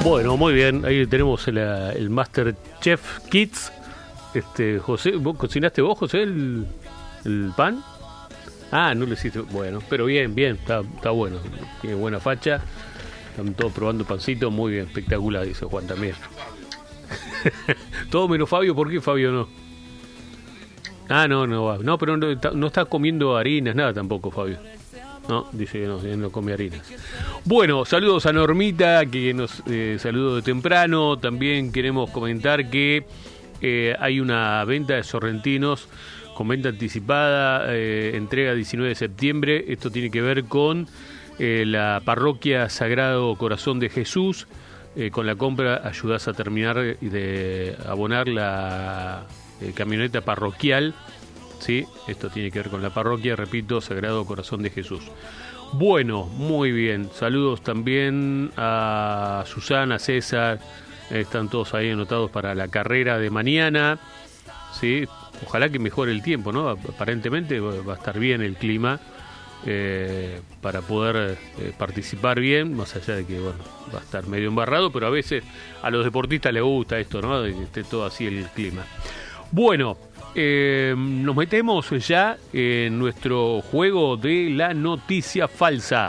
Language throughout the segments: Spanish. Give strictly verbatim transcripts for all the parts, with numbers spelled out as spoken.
Bueno, muy bien, ahí tenemos el, el MasterChef Kids. Este, José, ¿vos cocinaste vos, José, el, el pan? Ah, no lo hiciste. Bueno, pero bien, bien, está, está bueno. Tiene buena facha. Están todos probando pancito, muy bien, espectacular, dice Juan también. Todo menos Fabio, ¿por qué Fabio no? Ah, no, no va. No, pero no, no está comiendo harinas, nada tampoco, Fabio. No, dice que no, no come harinas. Bueno, saludos a Normita, que nos eh, saludó de temprano. También queremos comentar que eh, hay una venta de sorrentinos con venta anticipada, eh, entrega diecinueve de septiembre. Esto tiene que ver con eh, la parroquia Sagrado Corazón de Jesús. Eh, con la compra ayudás a terminar de abonar la eh, camioneta parroquial. Sí, esto tiene que ver con la parroquia, repito, Sagrado Corazón de Jesús. Bueno, muy bien. Saludos también a Susana, César. Están todos ahí anotados para la carrera de mañana. Sí, ojalá que mejore el tiempo, ¿no? Aparentemente va a estar bien el clima eh, para poder eh, participar bien, más allá de que, bueno, va a estar medio embarrado, pero a veces a los deportistas les gusta esto, ¿no? De que esté todo así el clima. Bueno, eh, nos metemos ya en nuestro juego de la noticia falsa.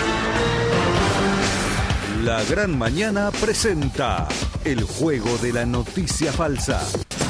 La Gran Mañana presenta el juego de la noticia falsa.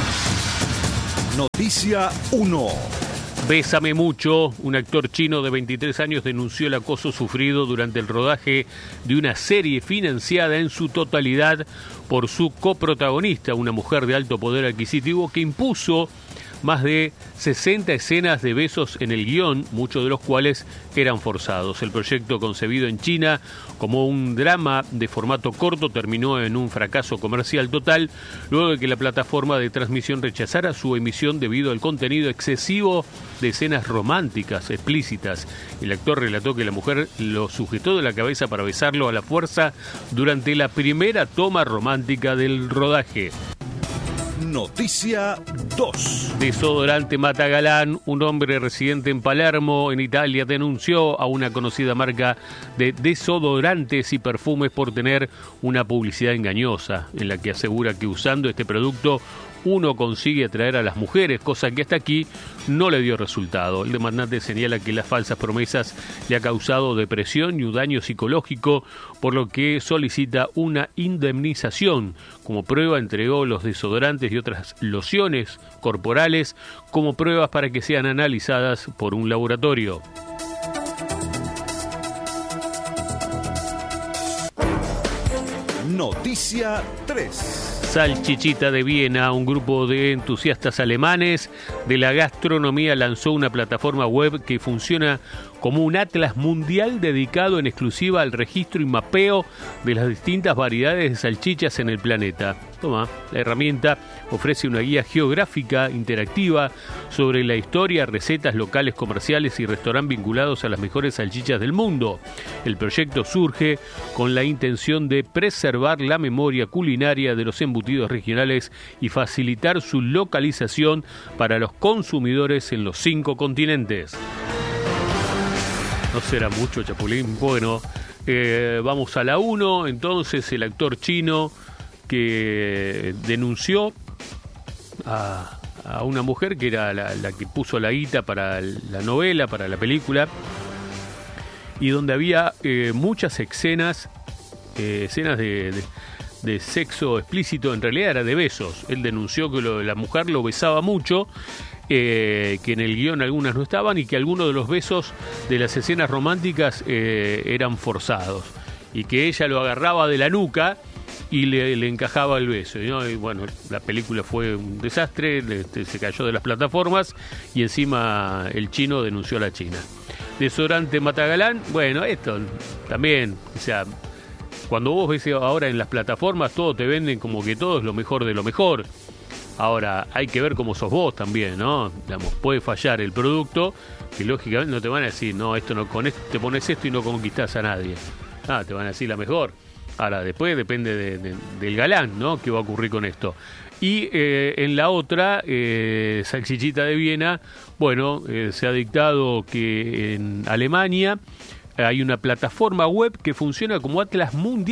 Noticia uno. Bésame mucho. Un actor chino de veintitrés años denunció el acoso sufrido durante el rodaje de una serie financiada en su totalidad por su coprotagonista, una mujer de alto poder adquisitivo que impuso más de sesenta escenas de besos en el guión, muchos de los cuales eran forzados. El proyecto, concebido en China como un drama de formato corto, terminó en un fracaso comercial total, luego de que la plataforma de transmisión rechazara su emisión debido al contenido excesivo de escenas románticas explícitas. El actor relató que la mujer lo sujetó de la cabeza para besarlo a la fuerza durante la primera toma romántica del rodaje. Noticia dos. Desodorante mata galán. Un hombre residente en Palermo, en Italia, denunció a una conocida marca de desodorantes y perfumes por tener una publicidad engañosa, en la que asegura que usando este producto uno consigue atraer a las mujeres, cosa que hasta aquí no le dio resultado. El demandante señala que las falsas promesas le ha causado depresión y un daño psicológico, por lo que solicita una indemnización. Como prueba entregó los desodorantes y otras lociones corporales como pruebas para que sean analizadas por un laboratorio. Noticia tres. Salchichita de Viena. Un grupo de entusiastas alemanes de la gastronomía lanzó una plataforma web que funciona como un atlas mundial dedicado en exclusiva al registro y mapeo de las distintas variedades de salchichas en el planeta. Toma, la herramienta ofrece una guía geográfica interactiva sobre la historia, recetas locales, comerciales y restaurantes vinculados a las mejores salchichas del mundo. El proyecto surge con la intención de preservar la memoria culinaria de los embutidos regionales y facilitar su localización para los consumidores en los cinco continentes. No será mucho, Chapulín. Bueno, eh, vamos a la uno. Entonces, el actor chino que denunció a, a una mujer que era la, la que puso la guita para la novela, para la película, y donde había eh, muchas escenas, eh, escenas de, de, de sexo explícito. En realidad era de besos. Él denunció que lo, la mujer lo besaba mucho, Eh, que en el guión algunas no estaban y que algunos de los besos de las escenas románticas eh, eran forzados y que ella lo agarraba de la nuca y le, le encajaba el beso, ¿no? Y bueno, la película fue un desastre, le, se cayó de las plataformas y encima el chino denunció a la China. Desodorante mata galán. Bueno, esto también, o sea, cuando vos ves ahora en las plataformas todo te venden como que todo es lo mejor de lo mejor. Ahora, hay que ver cómo sos vos también, ¿no? Digamos, puede fallar el producto, que lógicamente no te van a decir, no, esto no, con esto te pones esto y no conquistás a nadie. Ah, te van a decir la mejor. Ahora, después depende de, de, del galán, ¿no? ¿Qué va a ocurrir con esto? Y eh, en la otra, eh, Salchichita de Viena, bueno, eh, se ha dictado que en Alemania hay una plataforma web que funciona como atlas mundial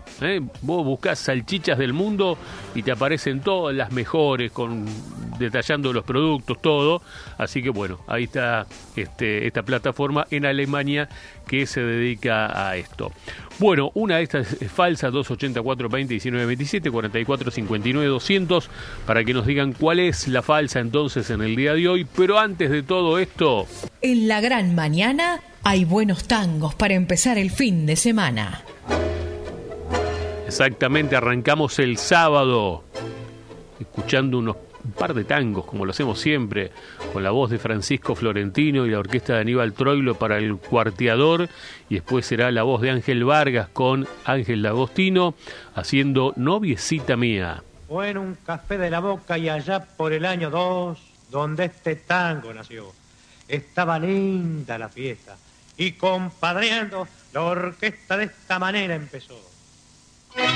¿eh? Vos buscás salchichas del mundo y te aparecen todas las mejores, con detallando los productos, todo. Así que bueno, ahí está este, esta plataforma en Alemania que se dedica a esto. Bueno, una de estas es falsa, dos ochenta y cuatro veinte diecinueve veintisiete, cuarenta y cuatro cincuenta y nueve doscientos, para que nos digan cuál es la falsa entonces en el día de hoy. Pero antes de todo esto... En la gran mañana hay buenos tangos para empezar el fin de semana. Exactamente, arrancamos el sábado escuchando unos un par de tangos, como lo hacemos siempre, con la voz de Francisco Florentino y la orquesta de Aníbal Troilo para el cuarteador, y después será la voz de Ángel Vargas con Ángel D'Agostino haciendo Noviecita Mía. Fue en un café de La Boca y allá por el año dos, donde este tango nació. Estaba linda la fiesta y compadreando, la orquesta de esta manera empezó.